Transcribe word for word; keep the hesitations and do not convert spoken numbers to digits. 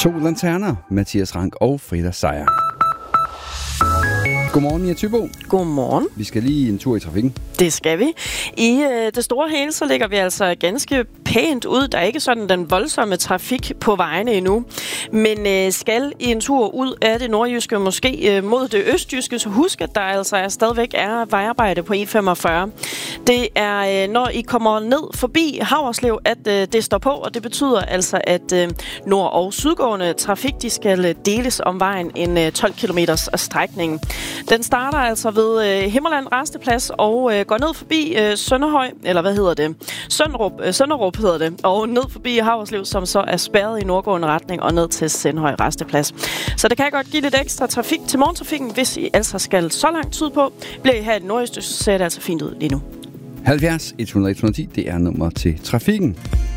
To lanterner, Mathias Rank og Frida Sejer. Godmorgen, Mia Thybo. Godmorgen. Vi skal lige en tur i trafikken. Det skal vi. I øh, det store hele, så ligger vi altså ganske pænt ud. Der er ikke sådan den voldsomme trafik på vejene endnu. Men øh, skal I en tur ud af det nordjyske, måske øh, mod det østjyske, så husk, at der altså er, stadigvæk er vejarbejde på E femogfyrre. Det er, øh, når I kommer ned forbi Haverslev, at øh, det står på, og det betyder altså, at øh, nord- og sydgående trafik, de skal deles om vejen en øh, tolv kilometers strækning. Den starter altså ved øh, Himmerland Rasteplads og øh, går ned forbi øh, Sønderhøj, eller hvad hedder det? Sønderup, øh, Sønderup hedder det, og ned forbi Haverslev, som så er spærret i nordgående retning, og ned til Sandhøj Rasteplads. Så det kan godt give lidt ekstra trafik til morgentrafikken, hvis I altså skal så lang tid på. Bliver I her i det nordøste, så ser det altså fint ud lige nu. halvfjerds et hundrede et hundrede og ti, det er nummer til trafikken.